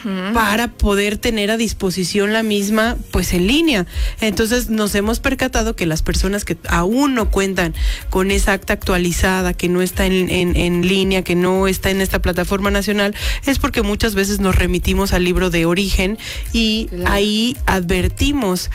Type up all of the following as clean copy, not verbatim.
para poder tener a disposición la misma, pues en línea. Entonces nos hemos percatado que las personas que aún no cuentan con esa acta actualizada, que no está en línea, que no está en esta plataforma nacional, es porque muchas veces nos remitimos al libro de origen y ahí advertimos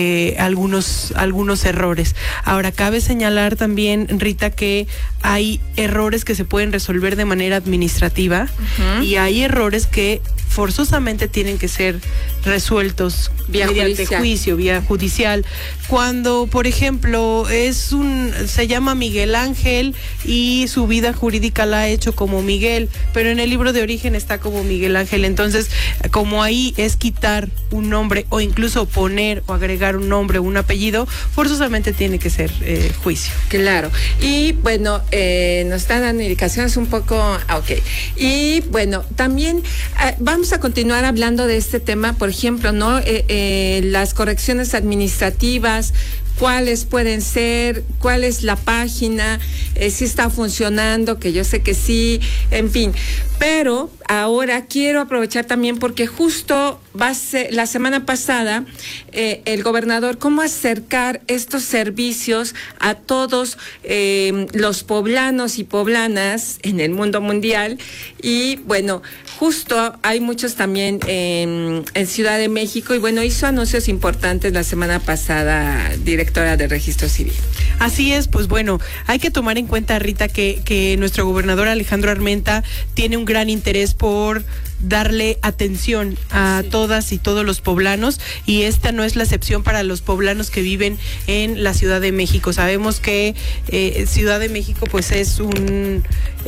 algunos errores. Ahora, cabe señalar también, Rita, que hay errores que se pueden resolver de manera administrativa y hay errores que forzosamente tienen que ser resueltos mediante juicio, vía judicial. Cuando, por ejemplo, se llama Miguel Ángel y su vida jurídica la ha hecho como Miguel, pero en el libro de origen está como Miguel Ángel. Entonces, como ahí es quitar un nombre o incluso poner o agregar un nombre o un apellido, forzosamente tiene que ser juicio. Claro. Y bueno, nos están dando indicaciones un poco, ok. Y bueno, también vamos a continuar hablando de este tema, por ejemplo, ¿no? Las correcciones administrativas, cuáles pueden ser, cuál es la página, si está funcionando, que yo sé que sí, en fin. Pero ahora quiero aprovechar también porque justo la semana pasada el gobernador, cómo acercar estos servicios a todos los poblanos y poblanas en el mundo mundial. Y bueno, justo hay muchos también en Ciudad de México y bueno, hizo anuncios importantes la semana pasada, directora de Registro Civil. Así es, pues bueno, hay que tomar en cuenta, Rita, que nuestro gobernador Alejandro Armenta tiene un gran interés por darle atención a todas y todos los poblanos, y esta no es la excepción para los poblanos que viven en la Ciudad de México. Sabemos que Ciudad de México pues es un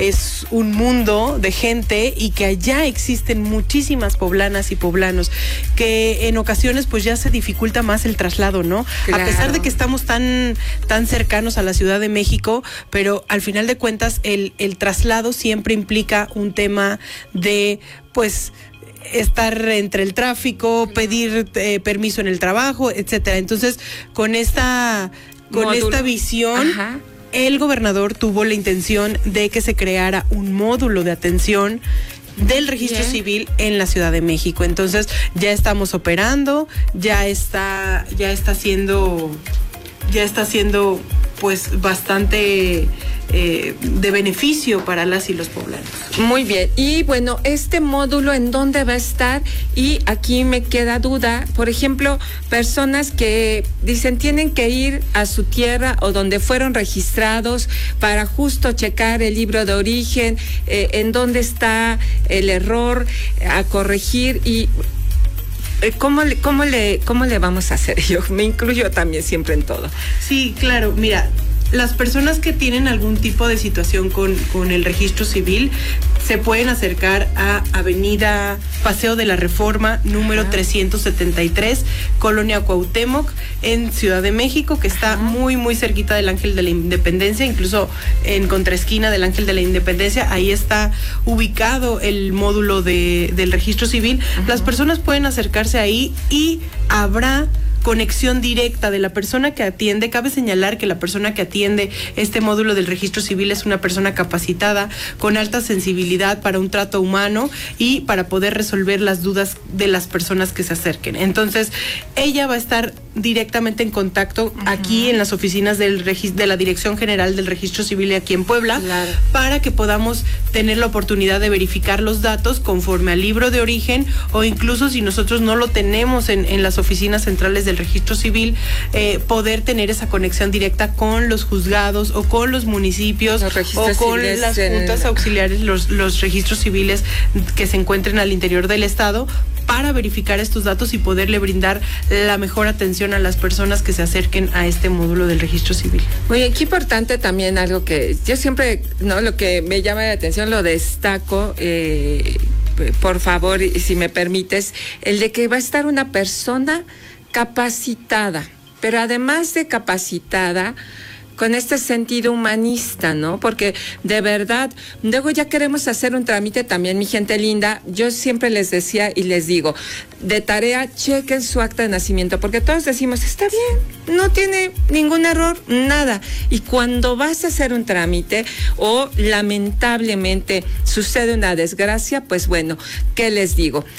mundo de gente y que allá existen muchísimas poblanas y poblanos que en ocasiones pues ya se dificulta más el traslado, ¿no? Claro. A pesar de que estamos tan cercanos a la Ciudad de México, pero al final de cuentas el traslado siempre implica un tema de pues estar entre el tráfico, pedir permiso en el trabajo, etcétera. Entonces, con esta visión, el gobernador tuvo la intención de que se creara un módulo de atención del registro civil en la Ciudad de México. Entonces, ya estamos operando, ya está siendo pues bastante de beneficio para las y los poblanos. Muy bien. Y bueno, este módulo, ¿en dónde va a estar? Y aquí me queda duda, por ejemplo, personas que dicen tienen que ir a su tierra o donde fueron registrados para justo checar el libro de origen, en dónde está el error a corregir y ¿cómo le vamos a hacer? Yo me incluyo también siempre en todo. Sí, claro, mira, las personas que tienen algún tipo de situación con el registro civil se pueden acercar a Avenida Paseo de la Reforma, número 373, Colonia Cuauhtémoc, en Ciudad de México, que está muy, muy cerquita del Ángel de la Independencia, incluso en contraesquina del Ángel de la Independencia. Ahí está ubicado el módulo del registro civil. Las personas pueden acercarse ahí y habrá conexión directa de la persona que atiende. Cabe señalar que la persona que atiende este módulo del registro civil es una persona capacitada, con alta sensibilidad para un trato humano y para poder resolver las dudas de las personas que se acerquen. Entonces, ella va a estar directamente en contacto aquí en las oficinas de la Dirección General del Registro Civil aquí en Puebla, para que podamos tener la oportunidad de verificar los datos conforme al libro de origen, o incluso si nosotros no lo tenemos en las oficinas centrales del registro civil, poder tener esa conexión directa con los juzgados o con los municipios o con las juntas auxiliares, los registros civiles que se encuentren al interior del estado, para verificar estos datos y poderle brindar la mejor atención a las personas que se acerquen a este módulo del registro civil. Oye, qué importante también algo que yo siempre, ¿no? Lo que me llama la atención, lo destaco, por favor, si me permites, el de que va a estar una persona capacitada, pero además de capacitada, con este sentido humanista, ¿no? Porque de verdad, luego ya queremos hacer un trámite también, mi gente linda. Yo siempre les decía y les digo, de tarea, chequen su acta de nacimiento, porque todos decimos, está bien, no tiene ningún error, nada. Y cuando vas a hacer un trámite o lamentablemente sucede una desgracia, pues bueno, ¿qué les digo?